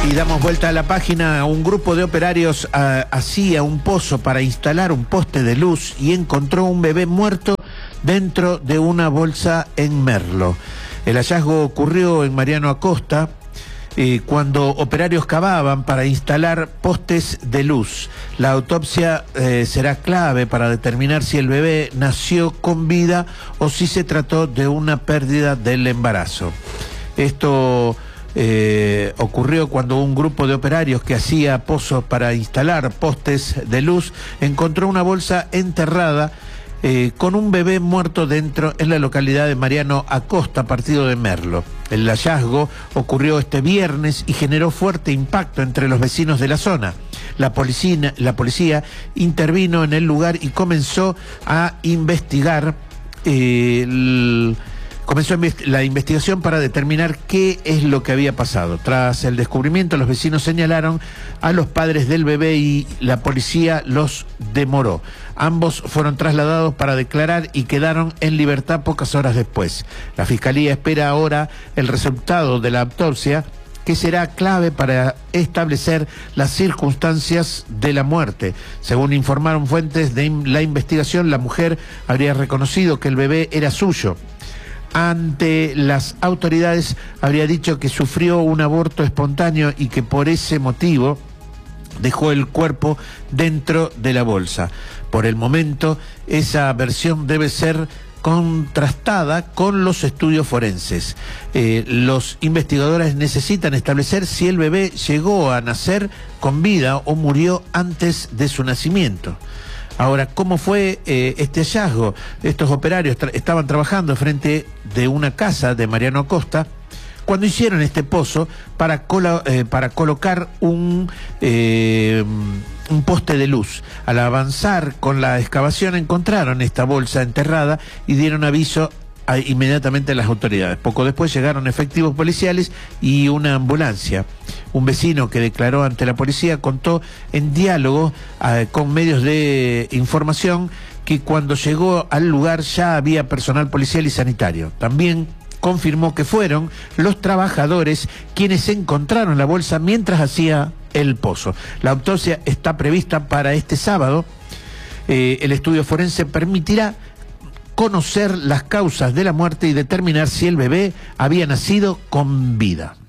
Y damos vuelta a la página. Un grupo de operarios hacía un pozo para instalar un poste de luz y encontró un bebé muerto dentro de una bolsa en Merlo. El hallazgo ocurrió en Mariano Acosta cuando operarios cavaban para instalar postes de luz. La autopsia será clave para determinar si el bebé nació con vida o si se trató de una pérdida del embarazo. Esto ocurrió cuando un grupo de operarios que hacía pozos para instalar postes de luz encontró una bolsa enterrada con un bebé muerto dentro en la localidad de Mariano Acosta, partido de Merlo. El hallazgo ocurrió este viernes y generó fuerte impacto entre los vecinos de la zona. La policía intervino en el lugar y comenzó a investigar la investigación para determinar qué es lo que había pasado. Tras el descubrimiento, los vecinos señalaron a los padres del bebé y la policía los demoró. Ambos fueron trasladados para declarar y quedaron en libertad pocas horas después. La Fiscalía espera ahora el resultado de la autopsia, que será clave para establecer las circunstancias de la muerte. Según informaron fuentes de la investigación, la mujer habría reconocido que el bebé era suyo. Ante las autoridades habría dicho que sufrió un aborto espontáneo y que por ese motivo dejó el cuerpo dentro de la bolsa. Por el momento, esa versión debe ser contrastada con los estudios forenses. Los investigadores necesitan establecer si el bebé llegó a nacer con vida o murió antes de su nacimiento. Ahora, ¿cómo fue este hallazgo? Estos operarios estaban trabajando frente de una casa de Mariano Acosta cuando hicieron este pozo para colocar un poste de luz. Al avanzar con la excavación encontraron esta bolsa enterrada y dieron aviso inmediatamente a las autoridades. Poco después llegaron efectivos policiales y una ambulancia. Un vecino que declaró ante la policía contó en diálogo con medios de información que cuando llegó al lugar ya había personal policial y sanitario. También confirmó que fueron los trabajadores quienes encontraron la bolsa mientras hacía el pozo. La autopsia está prevista para este sábado. El estudio forense permitirá conocer las causas de la muerte y determinar si el bebé había nacido con vida.